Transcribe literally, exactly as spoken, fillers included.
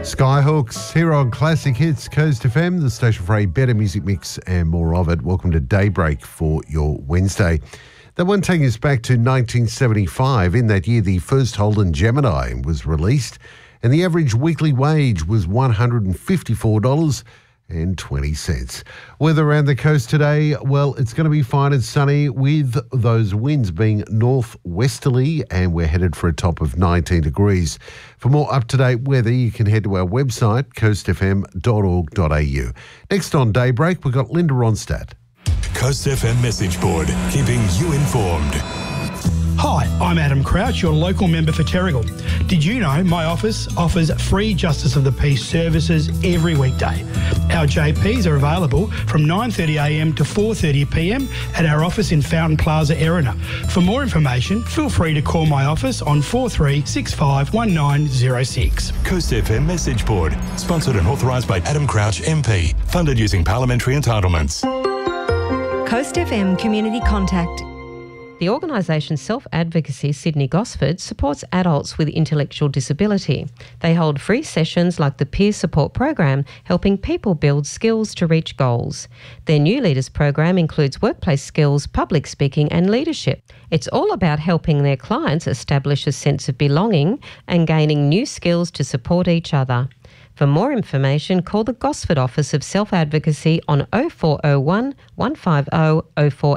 Skyhawks here on Classic Hits, Coast F M, the station for a better music mix and more of it. Welcome to Daybreak for your Wednesday. That one taking us back to nineteen seventy-five. In that year, the first Holden Gemini was released, and the average weekly wage was one hundred fifty-four dollars and twenty cents. Weather around the coast today, well, it's going to be fine and sunny with those winds being northwesterly, and we're headed for a top of nineteen degrees. For more up-to-date weather, you can head to our website, coast f m dot org dot a u. Next on Daybreak, we've got Linda Ronstadt. Coast F M message board, keeping you informed. Hi, I'm Adam Crouch, your local member for Terrigal. Did you know my office offers free Justice of the Peace services every weekday? Our J Ps are available from nine thirty a m to four thirty p m at our office in Fountain Plaza, Erina. For more information, feel free to call my office on four three six five one nine zero six. Coast F M message board, sponsored and authorised by Adam Crouch M P, funded using parliamentary entitlements. Coast F M Community Contact. The organisation Self Advocacy Sydney Gosford supports adults with intellectual disability. They hold free sessions like the Peer Support Program, helping people build skills to reach goals. Their New Leaders program includes workplace skills, public speaking and leadership. It's all about helping their clients establish a sense of belonging and gaining new skills to support each other. For more information, call the Gosford office of Self Advocacy on oh four oh one, one five oh, oh four